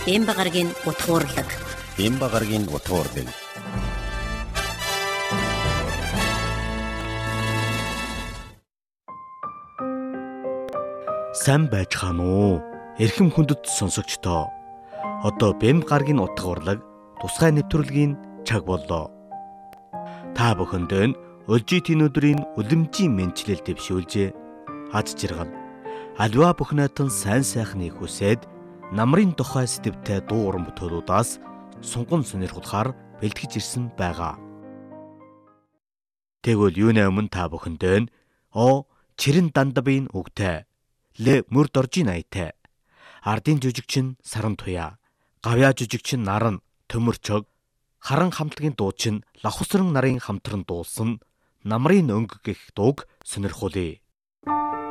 Бямбагаргийн утга урлаг. Бямбагаргийн утга урлаг. Сайн байцгаана уу? Эрхэм хүндэт сонсогчдоо. Одоо Бямбагаргийн утга урлаг тусгай нэвтрүүлгийн цаг боллоо. Та бүхэнд өлжийн өдрийн үлэмжийн мэндчилэл дэвшүүлжээ. Аз жаргал. Аливаа бүх найтан сайн сайхныг хүсээд намрын тухай сэтгэвтэй дуу уран бүтээлүүдээс сунган сонирхолохоор бэлтгэж ирсэн байгаа. Тэгвэл юуны өмнө та бүхэнд чирэн дандабын үгтэй, ле мөр доржийн аятай, ардын жүжигчин саран туяа, гавьяа жүжигчин наран төмөрчөг, харан хамтлагийн дуучин лавхсран нарын хамтран дуулсан намрын өнгө гэх дууг сонирхуулъя.